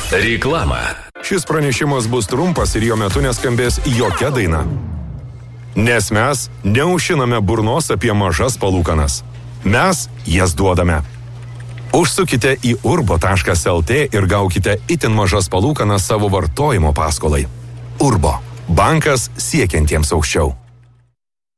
Reklama. Šis pranešimas bus trumpas ir jo metu neskambės jokia daina. Nes mes neužšiname burnos apie mažas palūkanas. Mes jas duodame. Užsukite į urbo.lt ir gaukite itin mažas palūkanas savo vartojimo paskolai. Urbo. Bankas siekiantiems aukščiau.